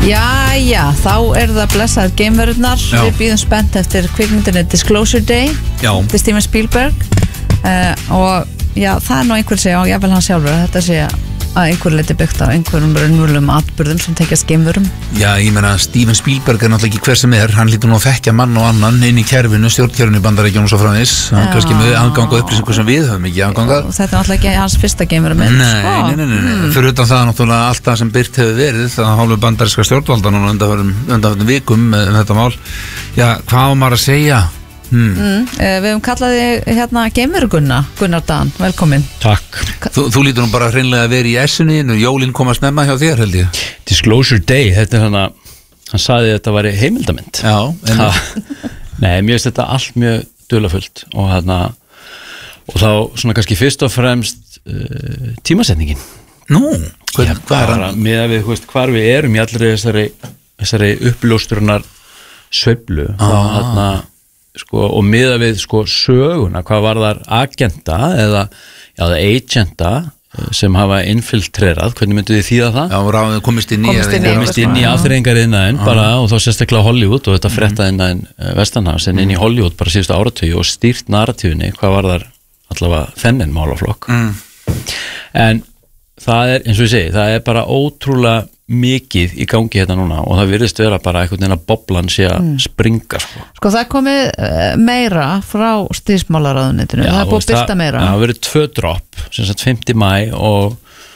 Jæja, þá það blessaðar geimverurnar. Við bíðum spennt eftir kvikmyndinni Disclosure Day til Steven Spielberg og já, það nú einhver segja, og jável hann sjálfur að þetta sé að einhver leiti byggt á einhverjum raunverulegum atburðum sem tengjast geimverum. Já, ég meina Steven Spielberg náttúrulega ekki hver sem hann lítur nú að þekkja mann og annan inn í kerfinu, stjórnkerfinu í Bandaríkjunum og svo framvegis, hann kannski með aðgang á upplýsingu sem við höfum ekki aðgangað. Og þetta náttúrulega ekki hans fyrsta geimverumynd. Nei. Fyrir utan það náttúrulega allt það sem birt hefur verið, það hálfu bandaríska stjórnvalda núna undanfarnum vikum þetta mál. Já, hvað á maður að segja? Við höfum kallaði hérna geimverugunna, Gunnar Dan, velkomin. Takk. Þú lítur nú bara hreinlega að vera í essunni, jólin koma að snemma hjá þér held ég. Disclosure Day, þetta hann sagði að þetta væri heimildamynd. Já, Nei, mér finnst þetta allt mjög dularfullt og þá svona kannski fyrst og fremst tímasetningin. Nú, hvað hann? Með að við, hvar við erum í allri þessari uppljóstrunar sveiflu og miða við söguna, hvað var þar agenta eða agenta sem hafa infiltrerað, hvernig myndu þið þýða það? Já, komist inn í afþreyingariðnaðinn bara og þá sérstaklega Hollywood og þetta fréttaiðnaðinn vestanhafs en inn í Hollywood bara síðustu áratugi og stýrt narratífinni, hvað var þar allavega þennan málaflokk. En það eins og ég segi, það bara ótrúlega mikið í gangi hérna núna og það virðist vera bara einhvern veginn að boblan sé að springa Sko það komið meira frá stríðsmálaráðuneytinu, það búið byrta meira. Það verið 2 dropp, sem sagt 5. maí og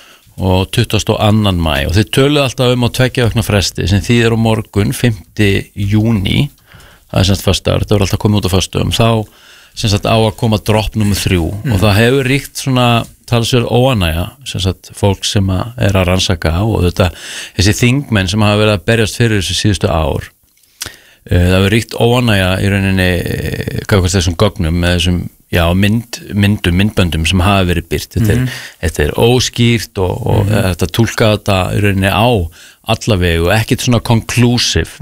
22. maí og þeir töluðu alltaf á 2 vikna fresti sem þýðir á morgun 5. júní, það sem sagt föstudagur, þetta verður alltaf komið út á föstudögum, þá sem sagt á að koma dropp nummer 3 og það hefur ríkt svona talsverð óánægja, sem sagt fólk sem að rannsaka og þessi þingmenn sem hafa verið að berjast fyrir þessu síðustu ár, það hefur ríkt óánægja í rauninni þessum gögnum með þessum myndböndum sem hafa verið birt. Þetta óskýrt og þetta túlka þetta í rauninni á allavegu, ekkert svona conclusive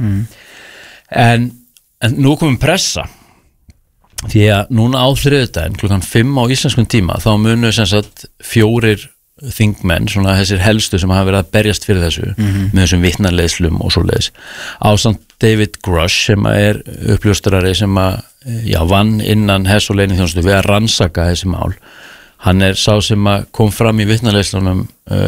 en nú komum pressa því að núna á þriðjudaginn klukkan 5 á íslenskum tíma þá munu sem sagt 4 þingmenn, svona þessir helstu sem hafa verið að berjast fyrir þessu með þessum vitnaleiðslum og svoleiðis ásamt David Grush sem uppljóstrari sem vann innan hess og leyniþjónustu við að rannsaka þessi mál. Hann sá sem kom fram í vitnaleiðslunum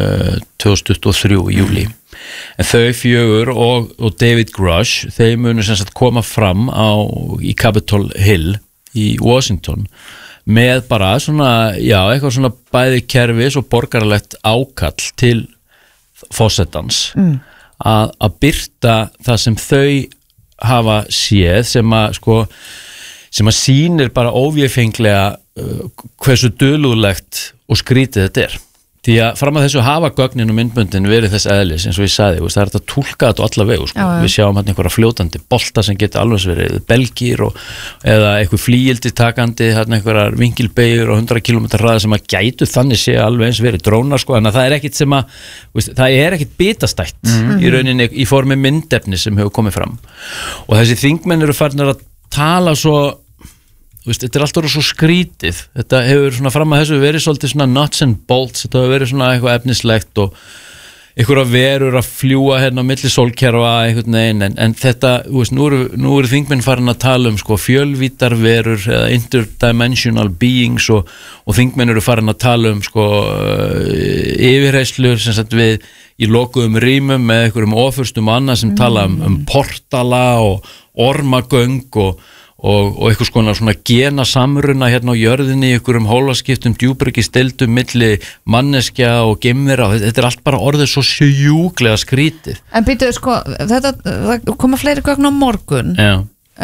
2023 í júlí. En þau 4 og David Grush, þeir munu sem sagt koma fram í Capitol Hill í Washington með bara svona, eitthvað svona bæði kerfis og borgaralegt ákall til forsetans að birta það sem þau hafa séð sem að sýnir bara óvéfenglega hversu dulúðlegt og skrítið þetta því að fram að þessu hafa gögnin og myndböndin verið þess eðlis eins og ég sagði, það þetta að túlka þetta alla vegu við sjáum hérna einhverja fljótandi bolta sem getur alveg verið belgir eða eitthvað flíildi takandi hérna einhverjar vingilbeigur og 100 km hraða sem að gætu þannig sé alveg eins verið drónar en það ekkit sem að það ekkit bitastætt í rauninni í formi myndefni sem hefur komið fram og þessi þingmenn eru farnir að tala svo þetta alltaf verið svo skrítið þetta hefur svona fram að þessu verið svolítið svona nuts and bolts, þetta hefur verið svona eitthvað efnislegt og einhverja verur að fljúa hérna á milli sólkerfa einhvern veginn, en þetta nú eru þingmenn farin að tala fjölvítar verur eða interdimensional beings og þingmenn eru farin að tala yfirheyslur sem sagt við í lokuðum rýmum með einhverjum ofurstum og annað sem tala portala og ormagöng og eitthvað svona gena samruna hérna á jörðinni, einhverjum hólaskiptum, djúpryggistildum milli manneskja og geimvera og þetta allt bara orðið svo sjúklega skrítið. En býtu, það koma fleiri gögn á morgun. Já.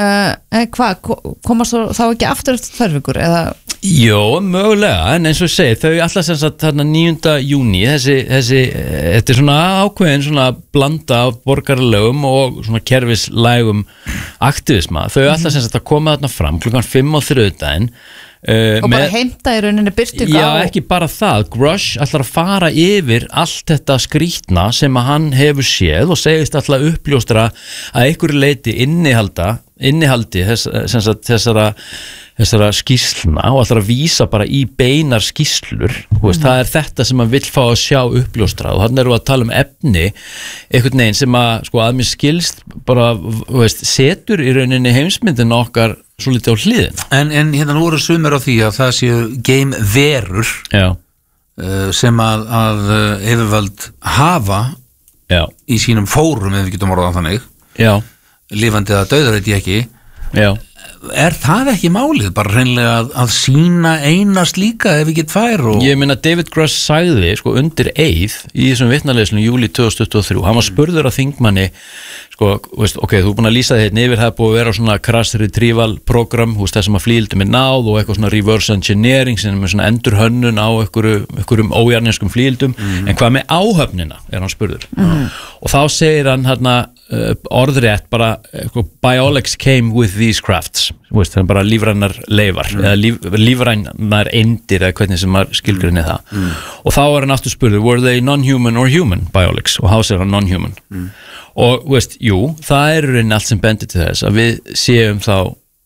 Komast þá ekki aftur eftir 2 vikur, eða? Jó, mögulega, en eins og ég segi, þau alltaf sem sagt þarna 9. júní, þetta svona ákveðin svona blanda af borgarlegum og svona kerfislægum aktivisma, þau alltaf sem sagt að koma þarna fram klukkan 5 á þriðjudaginn og bara heimta í rauninni birtingu Já, ekki bara það, Grush ætlar að fara yfir allt þetta skrítna sem að hann hefur séð og segist alltaf uppljóstra að einhverju leyti innihaldi þessara þessara skýrslna og ætlar að vísa bara í beinar skýrslur það þetta sem maður vill fá að sjá uppljóstrað og þannig erum við að tala efni einhvern veginn sem að sko að mér skilst bara setur í rauninni heimsmyndin okkar svo litið á hliðina. En hérna nú eru sumir á því að það séu geimverur sem að yfirvöld hafa í sínum fórum ef við getum orðað þannig lifandi eða dauður veit ég ekki það ekki málið bara hreinlega að sýna einast líka ef við getum fær Ég meina David Grush sagði sko undir eið í þessum vitnaleyslu júlí 2023 hann var spurður af þingmanni sko, ok, þú er búin að lýsa þetta yfir það er búið að vera svona crash retrieval program þessum að flýldum er náð og eitthvað svona reverse engineering sem er svona endurhönnun á einhverjum ójarninskum flýldum en hvað með áhöfnina er hann spurður og þá segir hann hérna orðrétt bara biologics came with these crafts það er bara lífrænar leifar eða lífrænar eindir eða hvernig sem maður skilgrinni það og þá er hann aftur spurður were they non-human or human biologics og þá segir hann non-human og jú, það er rauninni allt sem bendir til þess að við séum þá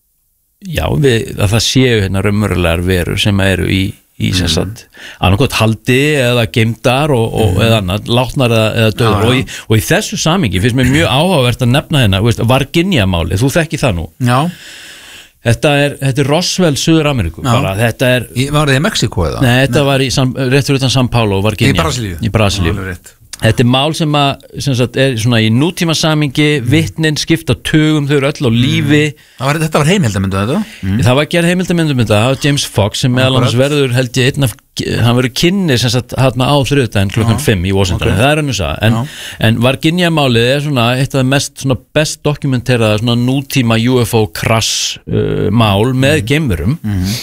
að það séu hérna raunverulegar verur sem eru í sem sagt annarkot haldi eða geimdar og eða annað, látnar eða döður og í þessu samingi finnst mér mjög áhugavert að nefna hérna, Varginja-málið, þú þekki það nú Þetta er Roswell, Suður-Ameríku bara, þetta er Var það í Mexíkó eða? Nei, þetta var rétt fyrir utan São Paulo, Varginja Í Brasilíu Þetta er mál sem er svona í nútíma samingi vitnin skipta tugum, þau eru öll á lífi Þetta var heimildamyndu þetta? Það var gerð heimildamyndu þetta, það var James Fox sem meðal annars verður held ég hann verður kynni hérna á þriðjudaginn klukkan 5 í Washington, það er hann að segja en Varginja-málið er svona eitt af mest best dokumenteraða svona nútíma UFO crash mál með geimverum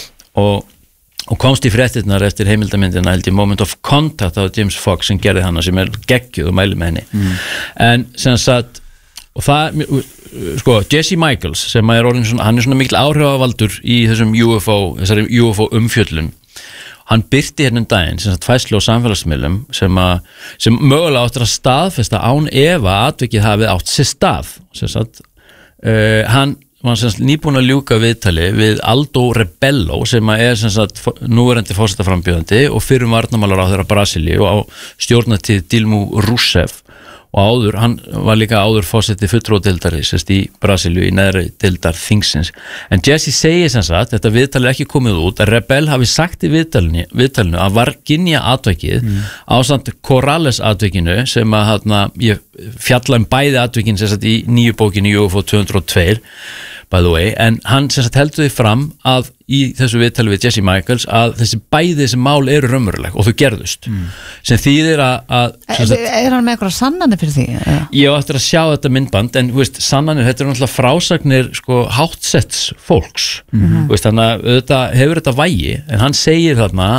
og komst í fréttirnar eftir heimildamyndina held ég Moment of Contact af James Fox sem gerði hana sem er geggjuð og mæli með henni en sem sagt og það, sko, Jesse Michaels sem er orðin svona, hann er svona mikil áhrifavaldur í þessari UFO umfjöllun hann birti hérna daginn sem sagt færslu á samfélagsmiðlum sem mögulega áttur að staðfesta án efa atvikið hafið átt sér stað sem sagt hann var nýbúin að ljúka viðtali við Aldo Rebello sem er núverandi forsetaframbjóðandi og fyrrum varnarmálaráðherra Brasilíu og á stjórnartíð Dilma Rousseff og hann var líka áður forseti fulltrúadeildar í Brasilíu í neðri deildar þingsins en Jesse segir þetta viðtali er ekki komið út að Rebell hafi sagt í viðtalinu að Varginja atvikið ásamt Corrales atvikinu sem að ég fjalla bæði atvikin í nýju bókinu UFO 202 by the way, en hann heldur því fram að í þessu viðtali við Jesse Michaels að þessi mál eru raunveruleg og þau gerðust sem þýðir að Er hann með eitthvað sannanir fyrir því? Ég á eftir að sjá þetta myndband en sannanir, þetta eru náttúrulega frásagnir hátsetts fólks þannig að auðvitað hefur þetta vægi en hann segir þarna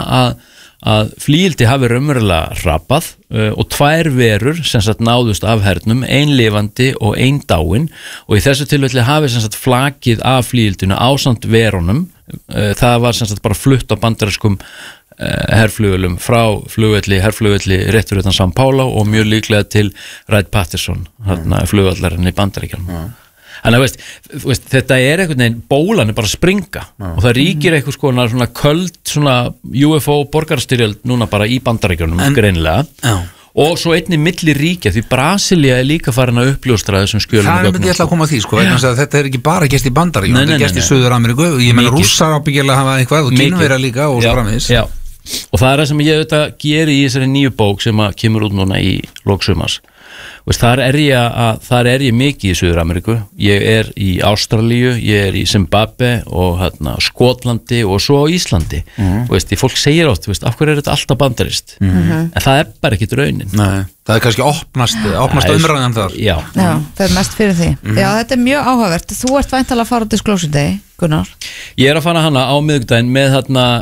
að flýildi hafi raunverulega hrapað og 2 verur sem sagt náðust af hernum, 1 lifandi og 1 dáin og í þessu tilfelli hafi sem sagt flakið af flýildinu ásamt verunum það var sem sagt bara flutt á bandarískum herflugvélum frá herflugvelli rétt fyrir utan São Paulo og mjög líklega til Wright-Patterson flugvallarinn í Bandaríkjunum Þannig að þetta er einhvern veginn, bólan er bara að springa og það ríkir eitthvað svona köld svona UFO borgarastyrjöld núna bara í Bandaríkjunum greinilega og svo einnig milli ríkja því Brasilía er líka farin að uppljóstra þessum skjölum Það myndi ég ætla að koma að því vegna að þetta er ekki bara gest í Bandaríkjunum þetta er gest í Suður-Ameríku ég meina Rússar ábyggilega hafa eitthvað og Kínverjar líka og svo framvegis og það er það sem ég auðvitað geri í þessari nýju bók sem kemur út núna í lok sumars þar er ég mikið í Suður-Ameríku ég er í Ástralíu, ég er í Zimbabwe og Skotlandi og svo á Íslandi fólk segir oft, af hverju er þetta alltaf bandarist en það er bara ekkit raunin Nei, það er kannski opnast umræðan þar Já, það er mest fyrir því Já, þetta er mjög áhugavert, þú ert væntanlega að fara á Disclosure Day, Gunnar Ég er að fara hana á miðvikudaginn með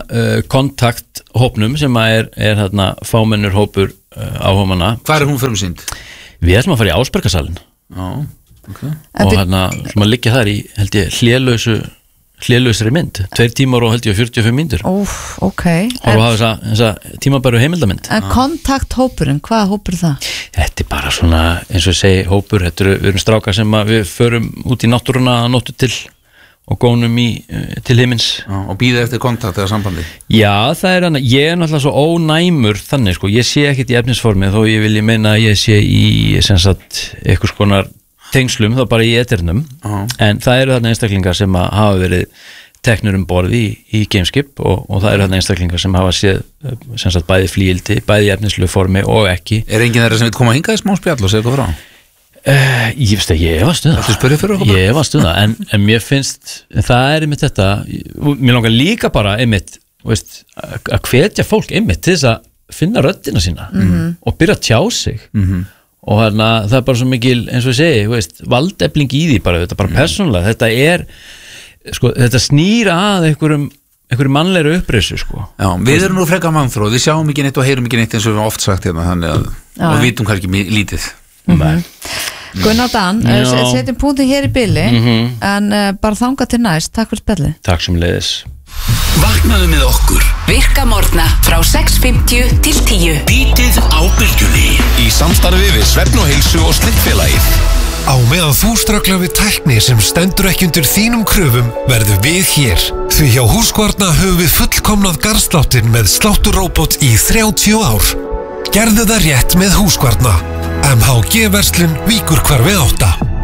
kontakthópnum sem er fámennur hópur áhugamanna Hvað er hún frumsýnd? Við ætlum að fara í Ásbergarsalinn okay. og sem að liggja þar í held ég hlélausri mynd 2 tímar og held ég 45 mínútur okay. og hafa þessa tímabæru heimildamynd En kontakthópurinn, hvaða hópur er það? Þetta er bara svona, eins og ég segi, hópur við erum strákar sem við förum út í náttúruna að nóttu til og gónum til himins. Og býða eftir kontakt eða sambandi. Já, það hann, ég náttúrulega svo ónæmur þannig sko, ég sé ekkert í efnisformi þó ég vilji meina að ég sé í sem sagt einhvers konar tengslum þá bara í eternum, en það eru þarna einstaklingar sem hafa verið teknur borði í Gameskip og það eru þarna einstaklingar sem hafa séð sem sagt bæði flíildi, bæði í efnislegu formi og ekki. Enginn þeirra sem vil koma hingað í smá spjall og segja eitthvað frá? Ég veist að ég var stuða en mér finnst það einmitt þetta, mér langar líka bara einmitt, veist, að hvetja fólk einmitt til þess að finna röddina sína og byrja að tjá sig og það bara svo mikil eins og ég segi, veist, valdefling í því bara, þetta bara persónulega, þetta þetta snýr að einhverjum mannlegri uppreissu sko. Já, við erum nú frekar mannþróð, við sjáum ekki neitt og heyrum ekki neitt eins og við oft sagt hérna, þannig að við vitum hvað ekki lítið. Gunnar Dan, setjum punktin hér í bili en bara þangað til næst. Takk fyrir spjallið. Takk sem leiðis. Vaknaðu með okkur. Virka morgna frá 6:50 til 10. Bítið á bylgjunni í samstarfi við Svefn og heilsu og Slippfélagið. Á meðan þú strögglar við tækni sem stendur ekki undir þínum kröfum verður við hér. Því hjá Húskvarna höfum við fullkomnað garðsláttinn með slátturróbot í 30 ár. Gerðu það rétt með Húskvarna. MHG verslun Víkurhvarfi 8.